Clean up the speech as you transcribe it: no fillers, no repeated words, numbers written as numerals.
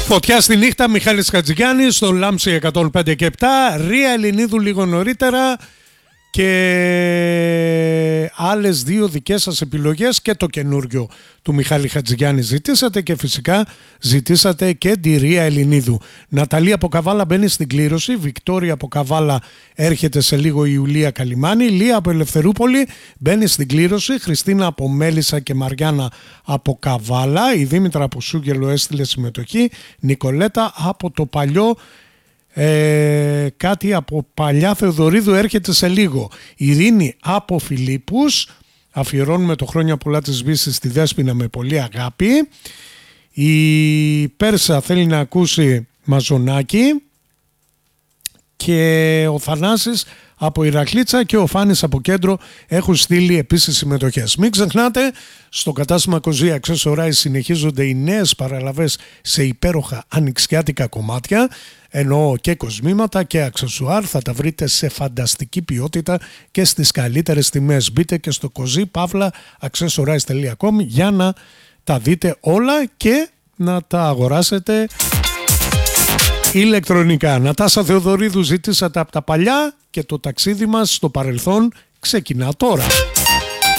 Φωτιά στη νύχτα, Μιχάλης Χατζηγιάννης στο Λάμψη 105 και 7, Ρία Ελληνίδου λίγο νωρίτερα και άλλες δύο δικές σας επιλογές και το καινούριο του Μιχάλη Χατζηγιάννη ζητήσατε και φυσικά ζητήσατε και τη Ρία Ελληνίδου. Ναταλία από Καβάλα μπαίνει στην κλήρωση, Βικτόρια από Καβάλα έρχεται σε λίγο, η Ιουλία Καλιμάνη, Λία από Ελευθερούπολη μπαίνει στην κλήρωση, Χριστίνα από Μέλισσα και Μαριάννα από Καβάλα, η Δήμητρα από Σούγγελο έστειλε συμμετοχή, Νικολέτα από το Παλιό, κάτι από Παλιά Θεοδωρίδου έρχεται σε λίγο, Ειρήνη από Φιλίππους, αφιερώνουμε το χρόνια πολλά της Βύσης στη Δέσποινα με πολύ αγάπη, η Πέρσα θέλει να ακούσει Μαζονάκη και ο Θανάσης από Ηρακλήτσα και ο Φάνης από Κέντρο έχουν στείλει επίσης συμμετοχές. Μην ξεχνάτε, στο κατάστημα Κοζία Accessorize συνεχίζονται οι νέες παραλαβές σε υπέροχα ανοιξιάτικα κομμάτια, εννοώ και κοσμήματα και αξεσουάρ, θα τα βρείτε σε φανταστική ποιότητα και στις καλύτερες τιμές. Μπείτε και στο kozi-accessorize.com για να τα δείτε όλα και να τα αγοράσετε ηλεκτρονικά. Νατάσα Θεοδωρίδου, ζήτησατε από τα παλιά και το ταξίδι μας στο παρελθόν ξεκινά τώρα.